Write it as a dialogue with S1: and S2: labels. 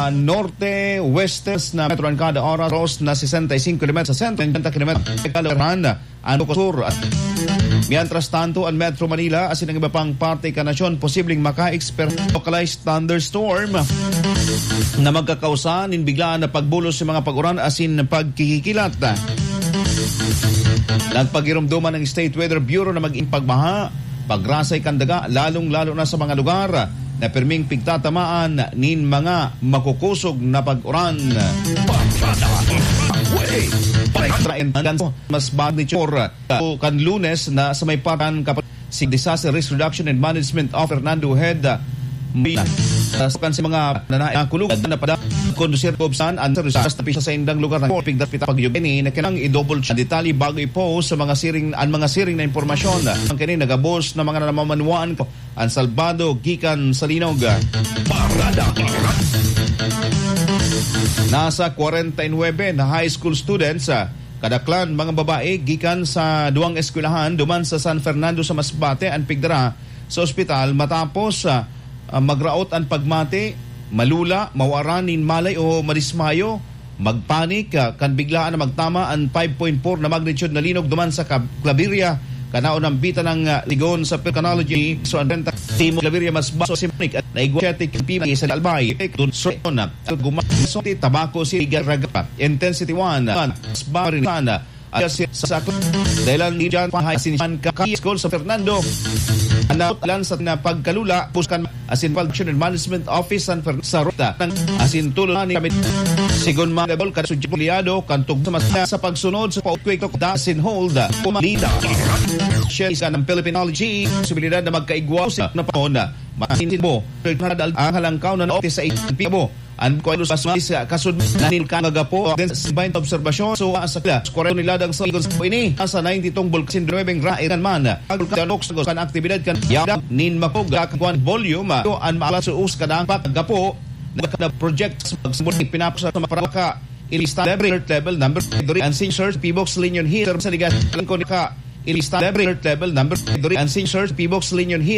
S1: sa norte, westes na metro kada oras na 65 km sa sentro, 90 km kada ano ko sur. Mientras tanto, ang Metro Manila as ang iba pang parte ka nasyon posibleng maka-experience localized thunderstorm na magkakausa nin biglaan na pagbulos sa mga pag-uran asin pagkikikilat. Nagpagirumduman ng State Weather Bureau na mag-impagbaha, pagrasay kandaga, lalong-lalo na sa mga lugar na perming pigtatamaan nin mga makukusog na pag-uran. Mas magnitude kan Lunes na sa may paran kapag si Disaster Risk Reduction and Management of Fernando Head kan sa mga nanakulugan na pada kondusir kubsan ang sa pisa sa indang lugar na pigdat pita pagyugeni na kinang i-double check detalye bago i-post sa mga siring na impormasyon ang kini nagabos na mga namamanuan ko ang Salvado gikan sa Linog. Nasa 49 na high school students kadaklan mga babae gikan sa duwang eskwelahan duman sa San Fernando sa Masbate ang pigdara sa ospital matapos magraot ang pagmati, malula, mawaranin malay o madismayo, magpanik kan biglaan na magtama ang 5.4 na magnitude na linog duman sa Claveria kanaon ang bita ng ligon sa Volcanology so ang Timo Claveria mas baso simnik at naigwatik pima sa Albay dun so na gumasoti tabako si Garagapa intensity 1 barin sana sa dahil ni John Hasinishan Kaki School sa Fernando Anaulan sa pagkalula puskan asin Production and Management Office San Fernando sa ruta asin tuloy ni kami sigon manabol kan sujuliado kantog sa pagsunod sa paukwik da asin hold kumida share sa ng Philippinology posibilidad na magkaigwa na panahon na mahintin mo ang halangkaw na office sa IPA mo ang ko sa kasud nanin ka nagapo then sa obserbasyon so sa koreo nila dang sa ini sa 90 tong bulkan 9 rairan man agulkanok sa kan aktibidad kan yada nin makuga kan volume to an maala sa us kadang paggapo na project pagsumuli pinapasa sa maparaka ilista level number 3 and search P-box Linion here sa ligas ko ka ilista level number 3 and search P-box Linion here